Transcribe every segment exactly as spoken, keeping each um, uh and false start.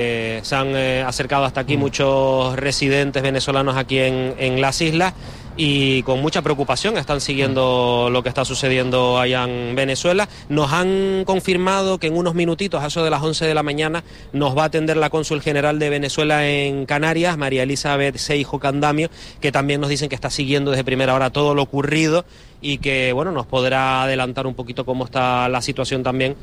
Eh, se han eh, acercado hasta aquí muchos residentes venezolanos aquí en, en las islas y con mucha preocupación están siguiendo lo que está sucediendo allá en Venezuela. Nos han confirmado que en unos minutitos, a eso de las once de la mañana, nos va a atender la cónsul general de Venezuela en Canarias, María Elizabeth Seijo Candamio, que también nos dicen que está siguiendo desde primera hora todo lo ocurrido y que bueno nos podrá adelantar un poquito cómo está la situación también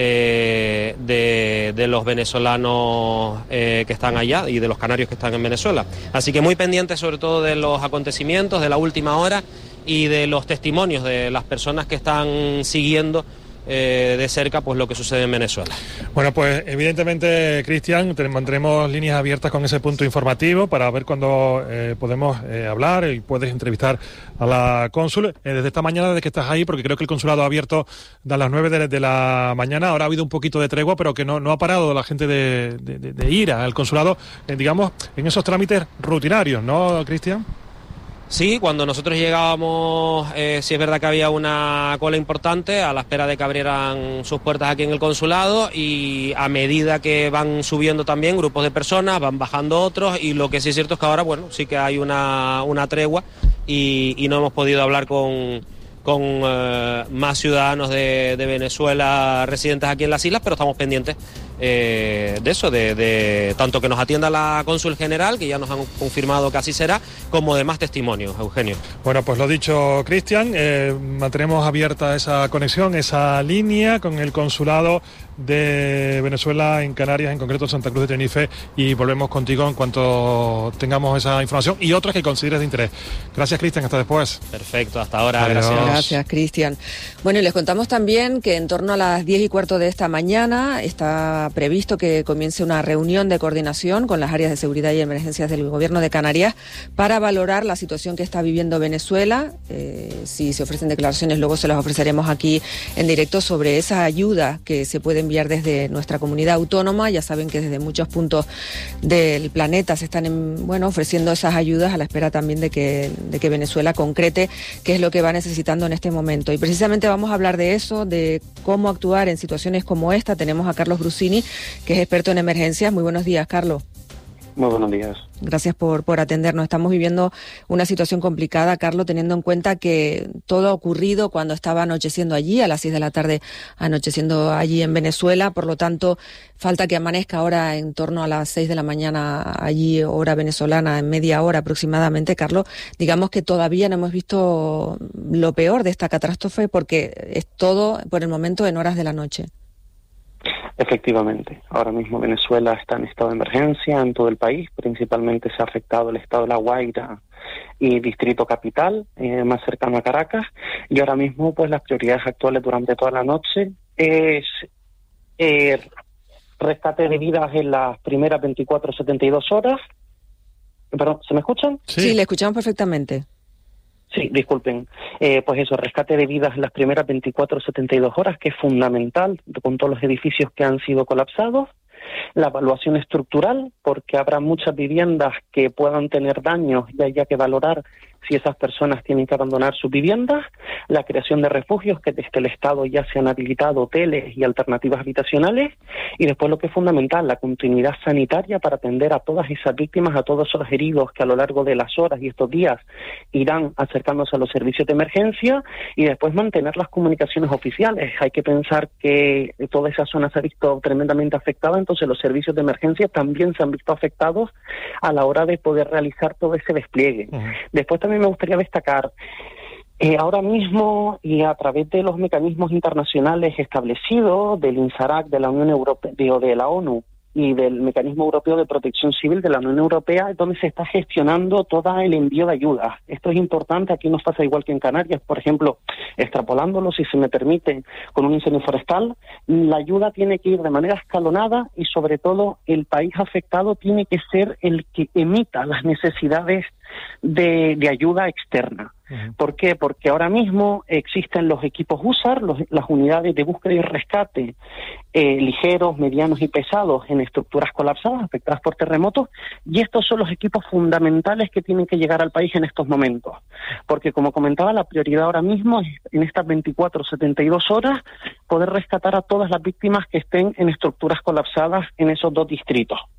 eh, de, de los venezolanos eh, que están allá y de los canarios que están en Venezuela. Así que muy pendientes sobre todo de los acontecimientos de la última hora y de los testimonios de las personas que están siguiendo Eh, de cerca pues lo que sucede en Venezuela. Bueno, pues evidentemente, Cristian, mantendremos líneas abiertas con ese punto informativo para ver cuándo eh, podemos eh, hablar y puedes entrevistar a la cónsul eh, desde esta mañana, desde que estás ahí, porque creo que el consulado ha abierto a las nueve de, de la mañana. Ahora ha habido un poquito de tregua, pero que no, no ha parado la gente de, de, de, de ir al consulado, eh, digamos, en esos trámites rutinarios, ¿no, Cristian? Sí, cuando nosotros llegábamos, eh, sí es verdad que había una cola importante a la espera de que abrieran sus puertas aquí en el consulado, y a medida que van subiendo también grupos de personas, van bajando otros, y lo que sí es cierto es que ahora, bueno, sí que hay una, una tregua y, y no hemos podido hablar con, con eh, más ciudadanos de, de Venezuela residentes aquí en las islas, pero estamos pendientes Eh, de eso, de, de tanto que nos atienda la cónsul general, que ya nos han confirmado que así será, como de más testimonios, Eugenio. Bueno, pues lo dicho, Cristian, eh, mantenemos abierta esa conexión, esa línea con el consulado de Venezuela en Canarias, en concreto Santa Cruz de Tenerife, y volvemos contigo en cuanto tengamos esa información y otras que consideres de interés. Gracias, Cristian, hasta después. Perfecto, hasta ahora. Adiós. Gracias. Gracias, Cristian. Bueno, y les contamos también que en torno a las diez y cuarto de esta mañana está previsto que comience una reunión de coordinación con las áreas de seguridad y emergencias del Gobierno de Canarias para valorar la situación que está viviendo Venezuela. Eh, si se ofrecen declaraciones, luego se las ofreceremos aquí en directo sobre esa ayuda que se puede enviar desde nuestra comunidad autónoma. Ya saben que desde muchos puntos del planeta se están en, bueno, ofreciendo esas ayudas a la espera también de que, de que Venezuela concrete qué es lo que va necesitando en este momento. Y precisamente vamos a hablar de eso, de cómo actuar en situaciones como esta. Tenemos a Carlos Brusini, que es experto en emergencias. Muy buenos días, Carlos. Muy buenos días. Gracias por, por atendernos. Estamos viviendo una situación complicada, Carlos, teniendo en cuenta que todo ha ocurrido cuando estaba anocheciendo allí, a las seis de la tarde, anocheciendo allí en Venezuela. Por lo tanto, falta que amanezca ahora en torno a las seis de la mañana allí, hora venezolana, en media hora aproximadamente. Carlos, digamos que todavía no hemos visto lo peor de esta catástrofe porque es todo, por el momento, en horas de la noche. Efectivamente, ahora mismo Venezuela está en estado de emergencia en todo el país, principalmente se ha afectado el estado de La Guaira y Distrito Capital, eh, más cercano a Caracas, y ahora mismo pues las prioridades actuales durante toda la noche es eh, rescate de vidas en las primeras veinticuatro a setenta y dos horas. Perdón, ¿se me escuchan? Sí, sí, le escuchamos perfectamente. Sí, disculpen. Eh, pues eso, rescate de vidas en las primeras veinticuatro a setenta y dos horas, que es fundamental con todos los edificios que han sido colapsados. La evaluación estructural, porque habrá muchas viviendas que puedan tener daños y haya que valorar si esas personas tienen que abandonar sus viviendas. La creación de refugios, que desde el Estado ya se han habilitado hoteles y alternativas habitacionales. Y después lo que es fundamental, la continuidad sanitaria para atender a todas esas víctimas, a todos esos heridos que a lo largo de las horas y estos días irán acercándose a los servicios de emergencia, y después mantener las comunicaciones oficiales. Hay que pensar que toda esa zona se ha visto tremendamente afectada, entonces los servicios de emergencia también se han visto afectados a la hora de poder realizar todo ese despliegue. Uh-huh. Después también me gustaría destacar, eh, ahora mismo y a través de los mecanismos internacionales establecidos, del INSARAC, de la Unión Europea, de, de la ONU y del Mecanismo Europeo de Protección Civil de la Unión Europea, es donde se está gestionando todo el envío de ayuda. Esto es importante, aquí nos pasa igual que en Canarias, por ejemplo, extrapolándolo, si se me permite, con un incendio forestal, la ayuda tiene que ir de manera escalonada y sobre todo el país afectado tiene que ser el que emita las necesidades de, de ayuda externa. Uh-huh. ¿Por qué? Porque ahora mismo existen los equipos U S A R, los, las unidades de búsqueda y rescate eh, ligeros, medianos y pesados en estructuras colapsadas afectadas por terremotos, y estos son los equipos fundamentales que tienen que llegar al país en estos momentos. Porque, como comentaba, la prioridad ahora mismo es, en estas veinticuatro, setenta y dos horas, poder rescatar a todas las víctimas que estén en estructuras colapsadas en esos dos distritos.